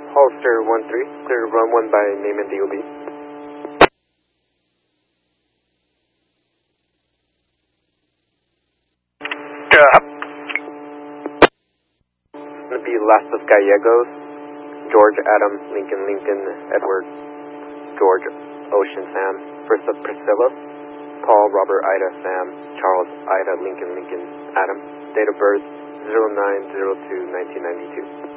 Holster 13, clear to run 1 by name and DOB. Gonna be Last of Gallegos, George Adam Lincoln Lincoln Edward George Ocean Sam, first of Priscilla, Paul Robert Ida Sam, Charles Ida Lincoln Lincoln Adam, date of birth 09/02/1992.